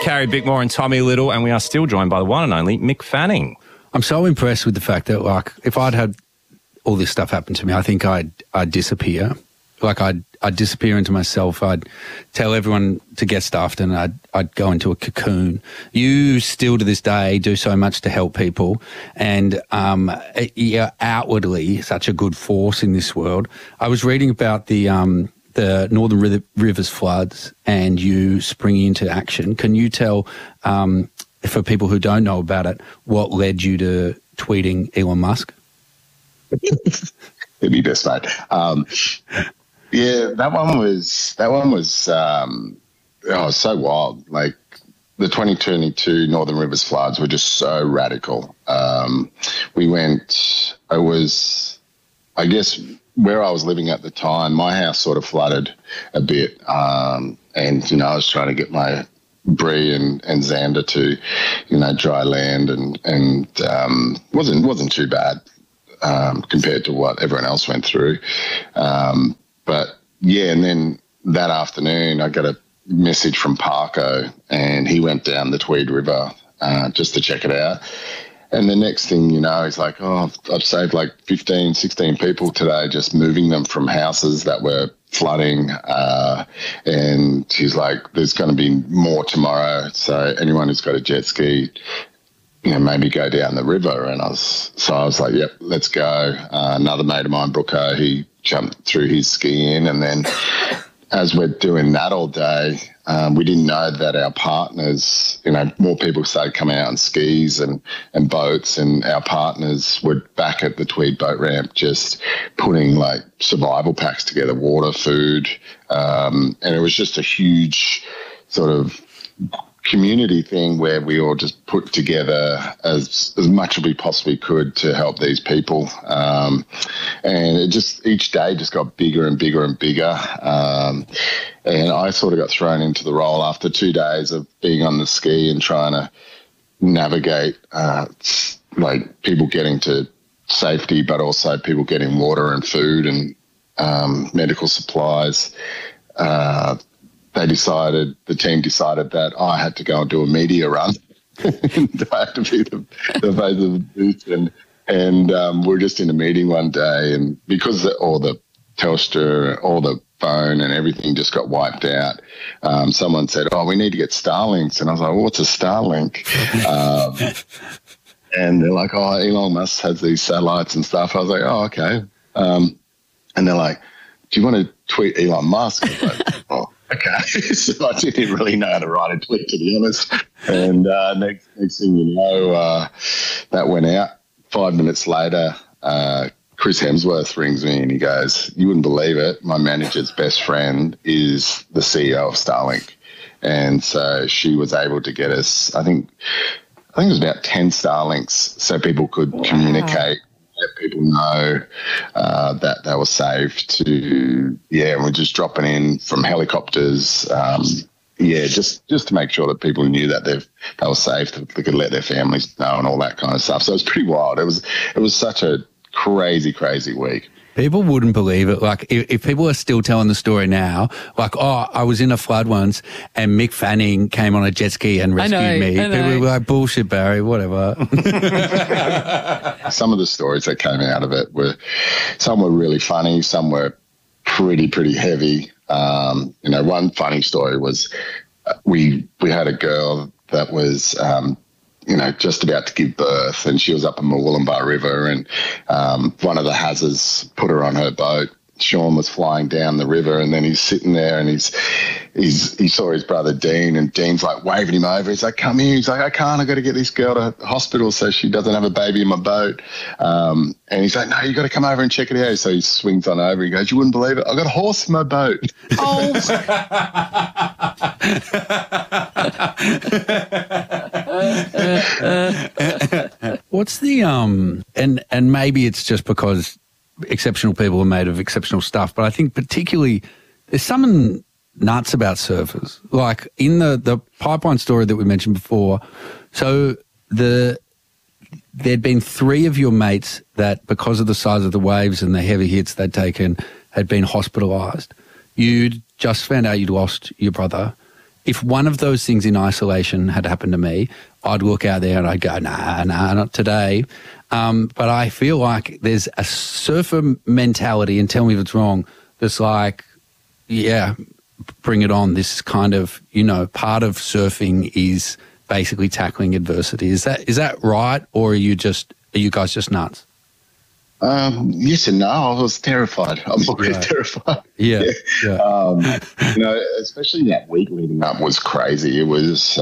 Carrie Bickmore and Tommy Little, and we are still joined by the one and only Mick Fanning. I'm so impressed with the fact that, like, if I'd had all this stuff happen to me, I think I'd disappear. Like, I'd disappear into myself. I'd tell everyone to get stuffed, and I'd go into a cocoon. You still to this day do so much to help people, and you're outwardly such a good force in this world. I was reading about the Northern Rivers floods and you springing into action. Can you tell, for people who don't know about it, what led you to tweeting Elon Musk? It'd be best, mate. Yeah, that one was so wild. Like, the 2022 Northern Rivers floods were just so radical. I guess where I was living at the time, my house sort of flooded a bit. And, I was trying to get my Bree and Xander to, dry land and wasn't too bad compared to what everyone else went through. But yeah, and then that afternoon I got a message from Parko, and he went down the Tweed River just to check it out. And the next thing you know, he's like, oh, I've saved like 15, 16 people today, just moving them from houses that were flooding. And he's like, there's going to be more tomorrow. So anyone who's got a jet ski, maybe go down the river. And I was like, yep, let's go. Another mate of mine, Brooko, he jumped through his ski in. And then as we're doing that all day, we didn't know that our partners, more people started coming out on skis and boats, and our partners were back at the Tweed boat ramp just putting like survival packs together, water, food. And it was just a huge sort of community thing where we all just put together as much as we possibly could to help these people. And it just, each day just got bigger and bigger and bigger. And I sort of got thrown into the role after 2 days of being on the ski and trying to navigate, like people getting to safety, but also people getting water and food and medical supplies. The team decided that I had to go and do a media run. And I had to be the face of the booth. And we're just in a meeting one day, and because all the Telstra, all the phone and everything just got wiped out, someone said, oh, we need to get Starlinks. And I was like, well, what's a Starlink? And they're like, oh, Elon Musk has these satellites and stuff. I was like, oh, okay. And they're like, do you want to tweet Elon Musk? I was like, oh, okay. So I didn't really know how to write a tweet, to be honest. And next thing you know, that went out. 5 minutes later, Chris Hemsworth rings me and he goes, you wouldn't believe it, my manager's best friend is the CEO of Starlink. And so she was able to get us, I think it was about 10 Starlinks so people could communicate, let people know that they were safe and we're just dropping in from helicopters, just to make sure that people knew that they were safe, that they could let their families know and all that kind of stuff. So it was pretty wild. It was such a crazy, crazy week. People wouldn't believe it. Like, if people are still telling the story now, like, oh, I was in a flood once and Mick Fanning came on a jet ski and rescued me. People were like, bullshit, Barry, whatever. Some of the stories that came out of it some were really funny, some were pretty heavy. One funny story was we had a girl that was just about to give birth, and she was up in the Wollumbar River, and one of the Hazzers put her on her boat. Sean was flying down the river, and then he's sitting there, and he saw his brother Dean, and Dean's like waving him over. He's like, come here. He's like, I can't. I got to get this girl to hospital so she doesn't have a baby in my boat. And he's like, no, you got to come over and check it out. So he swings on over. He goes, you wouldn't believe it, I got a horse in my boat. Oh. What's the and maybe it's just because exceptional people are made of exceptional stuff, but I think particularly there's something nuts about surfers. Like in the pipeline story that we mentioned before, so there'd been 3 of your mates that, because of the size of the waves and the heavy hits they'd taken, had been hospitalised. You'd just found out you'd lost your brother, if one of those things in isolation had happened to me, I'd look out there and I'd go, nah, not today. But I feel like there's a surfer mentality, and tell me if it's wrong, that's like, yeah, bring it on. This kind of, part of surfing is basically tackling adversity. Is that right, or are you guys just nuts? Yes and no. I was terrified. I'm always terrified. Yeah. Especially that week leading up was crazy. It was,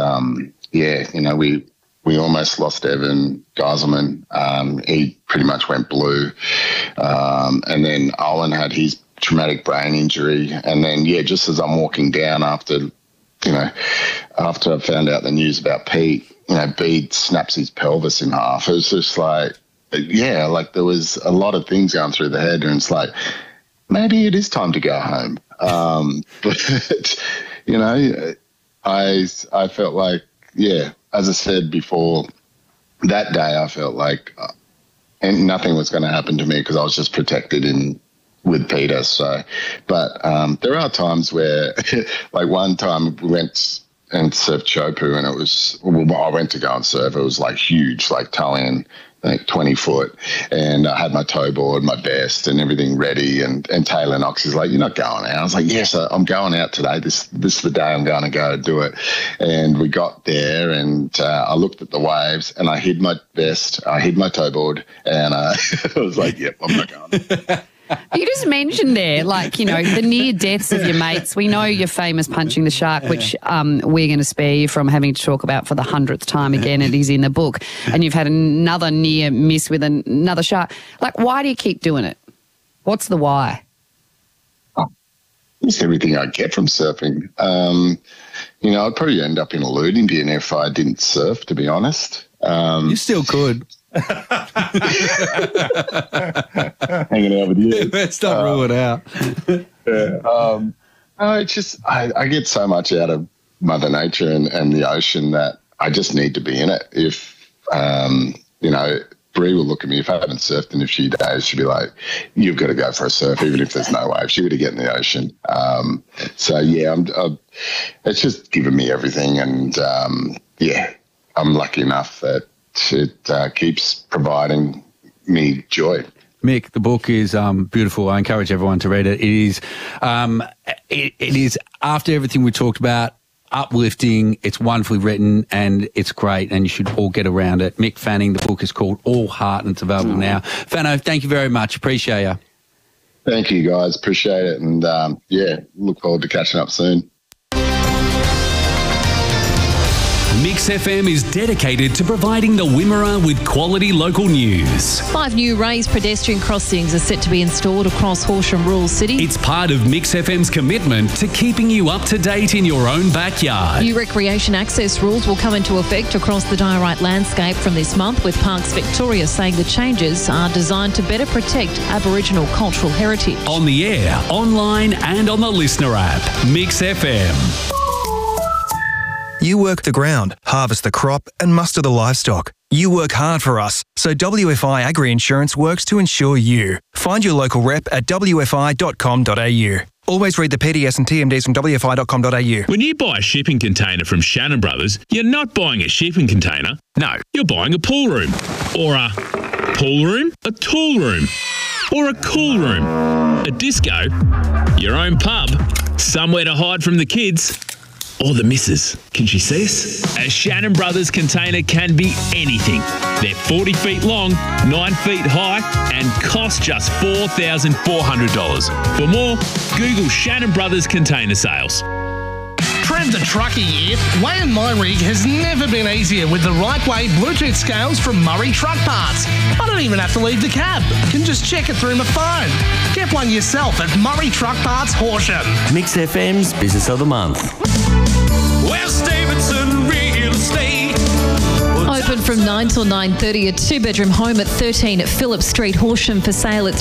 we almost lost Evan Geiselman. He pretty much went blue. And then Owen had his traumatic brain injury. And then, just as I'm walking down after I found out the news about Pete, Bede snaps his pelvis in half. It was just like, there was a lot of things going through the head, and it's like, maybe it is time to go home. But, I felt like, as I said before, that day I felt like and nothing was going to happen to me because I was just protected with Peter. So, but there are times where, like one time we went and surfed Chopu, and I went to go and surf. It was like huge, like toe-in, like 20 foot, and I had my toe board, my vest and everything ready, and Taylor Knox is like, you're not going out. I was like, yes, I'm going out today. This is the day I'm going to go do it. And we got there, and I looked at the waves, and I hid my vest, I hid my toe board, and I was like, yep, I'm not going. You just mentioned there, the near deaths of your mates. We know you're famous punching the shark, which we're going to spare you from having to talk about for the 100th time again. It is in the book. And you've had another near miss with another shark. Why do you keep doing it? What's the why? It's everything I get from surfing. I'd probably end up in a looting bin if I didn't surf, to be honest. You still could. Hanging out with you. Let's not rule it out. It's just I get so much out of Mother Nature and the ocean that I just need to be in it. If Bree will look at me if I haven't surfed in a few days, she'll be like, "You've got to go for a surf, even if there's no wave." She would get in the ocean. It's just given me everything, and I'm lucky enough that it keeps providing me joy. Mick, the book is beautiful. I encourage everyone to read it. It is, it is, after everything we talked about, uplifting. It's wonderfully written, and it's great, and you should all get around it. Mick Fanning, the book is called All Heart, and it's available now. Fano, thank you very much. Appreciate you. Thank you, guys. Appreciate it, and look forward to catching up soon. Mix FM is dedicated to providing the Wimmera with quality local news. 5 new raised pedestrian crossings are set to be installed across Horsham Rural City. It's part of Mix FM's commitment to keeping you up to date in your own backyard. New recreation access rules will come into effect across the Diorite landscape from this month, with Parks Victoria saying the changes are designed to better protect Aboriginal cultural heritage. On the air, online and on the Listener app. Mix FM. You work the ground, harvest the crop and muster the livestock. You work hard for us, so WFI Agri-Insurance works to insure you. Find your local rep at wfi.com.au. Always read the PDS and TMDs from wfi.com.au. When you buy a shipping container from Shannon Brothers, you're not buying a shipping container. No, you're buying a pool room. Or a pool room, a tool room, or a cool room, a disco, your own pub, somewhere to hide from the kids. Or the missus. Can she see us? A Shannon Brothers container can be anything. They're 40 feet long, 9 feet high, and cost just $4,400. For more, Google Shannon Brothers container sales. Trev the Trucker here. Weighing my rig has never been easier with the Right Way Bluetooth scales from Murray Truck Parts. I don't even have to leave the cab. Can just check it through my phone. Get one yourself at Murray Truck Parts Horsham. Mix FM's Business of the Month. West Davidson Real Estate. Open from 9 till 9:30, a 2-bedroom home at 13 Phillip Street, Horsham, for sale at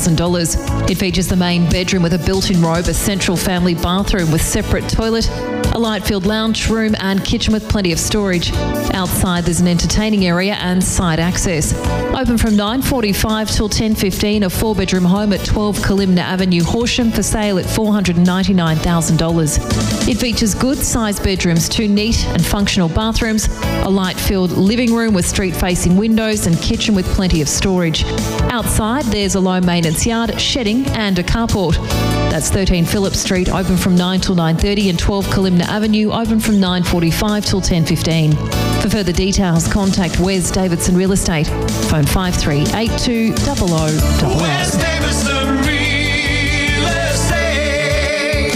$319,000. It features the main bedroom with a built-in robe, a central family bathroom with separate toilet, a light-filled lounge room and kitchen with plenty of storage. Outside there's an entertaining area and side access. Open from 9:45 till 10:15, a 4-bedroom home at 12 Kalimna Avenue, Horsham, for sale at $499,000. It features good-sized bedrooms, 2 neat and functional bathrooms, a light-filled living room with street-facing windows and kitchen with plenty of storage. Outside there's a low-maintenance yard, shedding and a carport. That's 13 Phillip Street, open from 9 till 9:30, and 12 Kalimna Avenue, open from 9:45 till 10:15. For further details, contact Wes Davidson Real Estate. Phone 5382 0000. Wes Davidson Real Estate.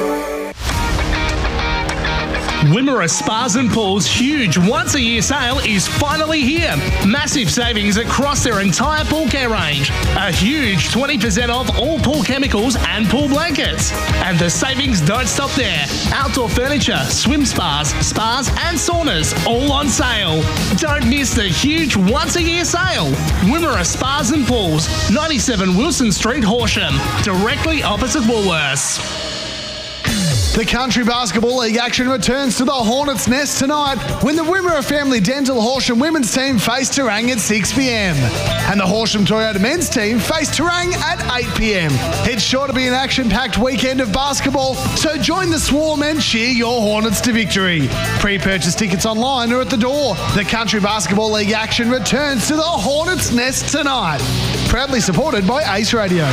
Wimmera Spas and Pools' huge once-a-year sale is finally here. Massive savings across their entire pool care range. A huge 20% off all pool chemicals and pool blankets. And the savings don't stop there. Outdoor furniture, swim spas, and saunas, all on sale. Don't miss the huge once-a-year sale. Wimmera Spas and Pools, 97 Wilson Street, Horsham, directly opposite Woolworths. The Country Basketball League action returns to the Hornets' Nest tonight when the Wimmera Family Dental Horsham women's team face Terang at 6 p.m. and the Horsham Toyota men's team face Terang at 8 p.m. It's sure to be an action-packed weekend of basketball, so join the swarm and cheer your Hornets to victory. Pre-purchase tickets online or at the door. The Country Basketball League action returns to the Hornets' Nest tonight. Proudly supported by Ace Radio.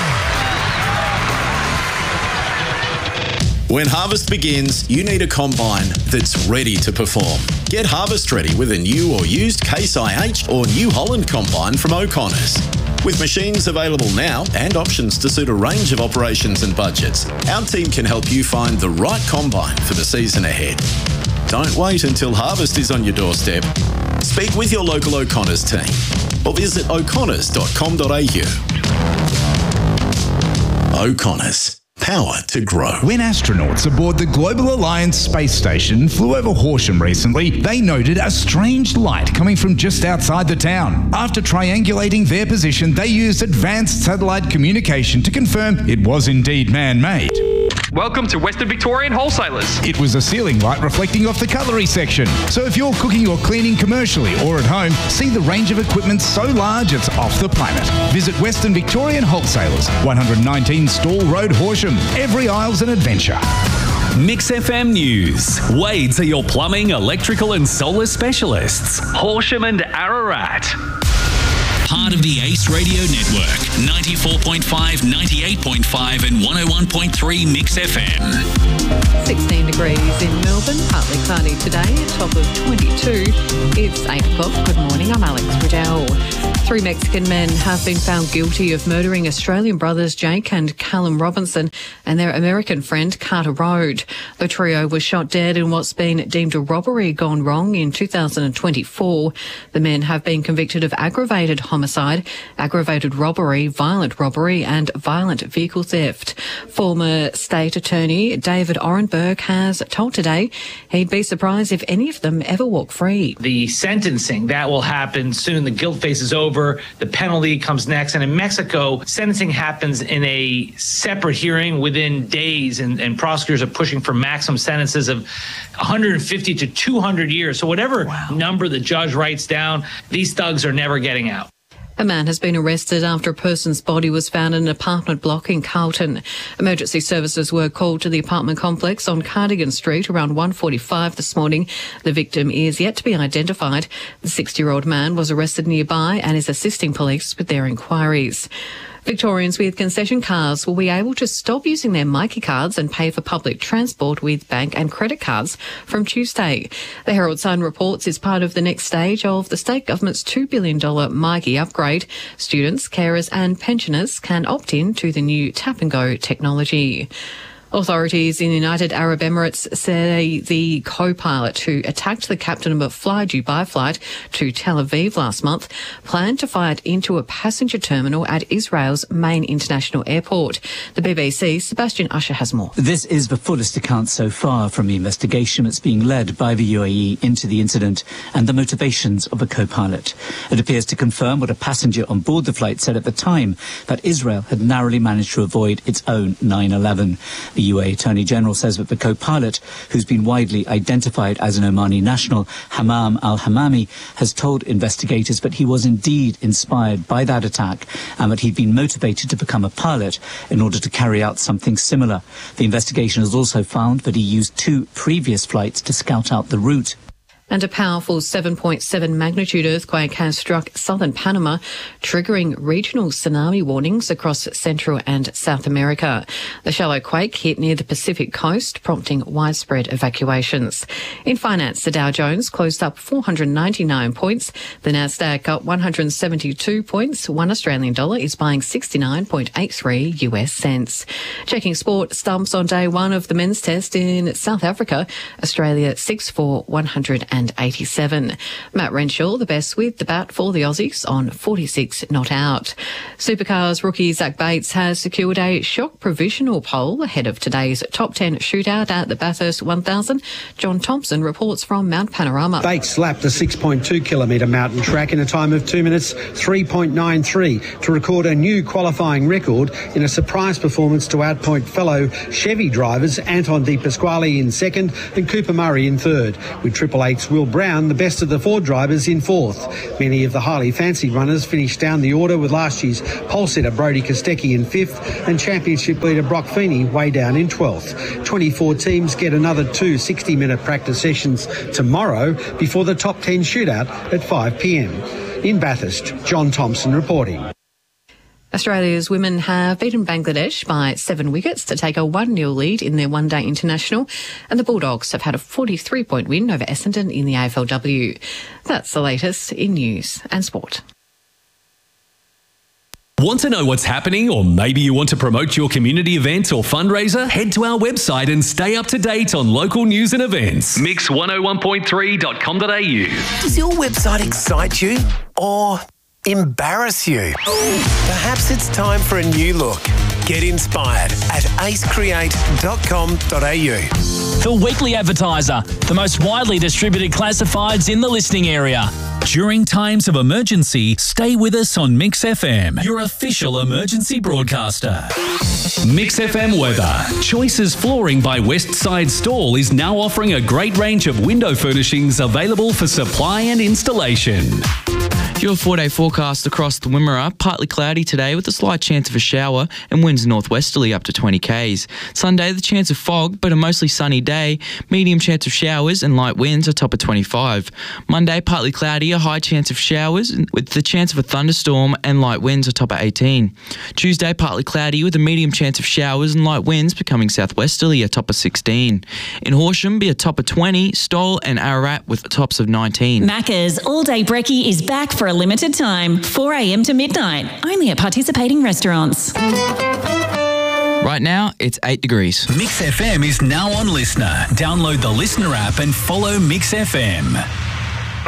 When harvest begins, you need a combine that's ready to perform. Get harvest ready with a new or used Case IH or New Holland combine from O'Connor's. With machines available now and options to suit a range of operations and budgets, our team can help you find the right combine for the season ahead. Don't wait until harvest is on your doorstep. Speak with your local O'Connor's team or visit o'connors.com.au. O'Connor's. Power to grow. When astronauts aboard the Global Alliance space station flew over Horsham recently, they noted a strange light coming from just outside the town. After triangulating their position, they used advanced satellite communication to confirm it was indeed man-made. Welcome to Western Victorian Wholesalers. It was a ceiling light reflecting off the cutlery section. So if you're cooking or cleaning commercially or at home, see the range of equipment so large it's off the planet. Visit Western Victorian Wholesalers, 119 Stall Road, Horsham. Every aisle's an adventure. Mix FM News. Wades are your plumbing, electrical and solar specialists. Horsham and Ararat. Part of the Ace Radio Network, 94.5, 98.5 and 101.3 Mix FM. 16 degrees in Melbourne, partly cloudy today, a top of 22. It's 8 o'clock. Good morning, I'm Alex Riddell. 3 Mexican men have been found guilty of murdering Australian brothers Jake and Callum Robinson and their American friend Carter Road. The trio was shot dead in what's been deemed a robbery gone wrong in 2024. The men have been convicted of aggravated homicide, aggravated robbery, violent robbery and violent vehicle theft. Former State Attorney David Orenberg has told Today he'd be surprised if any of them ever walk free. The sentencing, that will happen soon. The guilt phase is over. The penalty comes next. And in Mexico, sentencing happens in a separate hearing within days, and prosecutors are pushing for maximum sentences of 150 to 200 years. So whatever number the judge writes down, these thugs are never getting out. A man has been arrested after a person's body was found in an apartment block in Carlton. Emergency services were called to the apartment complex on Cardigan Street around 1:45 this morning. The victim is yet to be identified. The 60-year-old man was arrested nearby and is assisting police with their inquiries. Victorians with concession cars will be able to stop using their Myki cards and pay for public transport with bank and credit cards from Tuesday. The Herald Sun reports it's part of the next stage of the state government's $2 billion Myki upgrade. Students, carers and pensioners can opt in to the new tap-and-go technology. Authorities in the United Arab Emirates say the co-pilot who attacked the captain of a Fly Dubai flight to Tel Aviv last month planned to fire it into a passenger terminal at Israel's main international airport. The BBC's Sebastian Usher has more. This is the fullest account so far from the investigation that's being led by the UAE into the incident and the motivations of the co-pilot. It appears to confirm what a passenger on board the flight said at the time, that Israel had narrowly managed to avoid its own 9/11. The The UAE Attorney General says that the co-pilot, who's been widely identified as an Omani national, Hammam al-Hammami, has told investigators that he was indeed inspired by that attack and that he'd been motivated to become a pilot in order to carry out something similar. The investigation has also found that he used 2 previous flights to scout out the route. And a powerful 7.7 magnitude earthquake has struck southern Panama, triggering regional tsunami warnings across Central and South America. The shallow quake hit near the Pacific coast, prompting widespread evacuations. In finance, the Dow Jones closed up 499 points. The Nasdaq up 172 points. $1 Australian is buying 69.83 US cents. Checking sport, stumps on day 1 of the men's test in South Africa. Australia 6-4-187. Matt Renshaw, the best with the bat for the Aussies on 46 not out. Supercars rookie Zach Bates has secured a shock provisional pole ahead of today's top 10 shootout at the Bathurst 1000. John Thompson reports from Mount Panorama. Bates slapped the 6.2 kilometre mountain track in a time of 2 minutes 3.93 to record a new qualifying record in a surprise performance to outpoint fellow Chevy drivers Anton De Pasquale in second and Cooper Murray in third, with Triple Eight's Will Brown, the best of the Ford drivers, in fourth. Many of the highly fancied runners finished down the order, with last year's pole sitter Brodie Kostecki in fifth and championship leader Brock Feeney way down in 12th. 24 teams get another 2 60-minute practice sessions tomorrow before the top 10 shootout at 5 p.m. In Bathurst, John Thompson reporting. Australia's women have beaten Bangladesh by 7 wickets to take a 1-0 lead in their one-day international, and the Bulldogs have had a 43-point win over Essendon in the AFLW. That's the latest in news and sport. Want to know what's happening, or maybe you want to promote your community event or fundraiser? Head to our website and stay up to date on local news and events. Mix101.3.com.au. Does your website excite you or embarrass you? Perhaps it's time for a new look. Get inspired at acecreate.com.au. The Weekly Advertiser, the most widely distributed classifieds in the listening area. During times of emergency, stay with us on Mix FM, your official emergency broadcaster. Mix FM weather. Choices Flooring by Westside Stall is now offering a great range of window furnishings available for supply and installation. Your 4-day forecast across the Wimmera, partly cloudy today with a slight chance of a shower and winds northwesterly up to 20 k's. Sunday, the chance of fog, but a mostly sunny day, medium chance of showers and light winds, a top of 25. Monday, partly cloudy, a high chance of showers with the chance of a thunderstorm and light winds, a top of 18. Tuesday, partly cloudy with a medium chance of showers and light winds becoming southwesterly, a top of 16. In Horsham, be a top of 20, Stoll and Ararat with tops of 19. Macca's All-Day Brekkie is back for a limited time, 4 a.m. to midnight, only at participating restaurants. Right now, it's 8 degrees. Mix FM is now on Listener. Download the Listener app and follow Mix FM.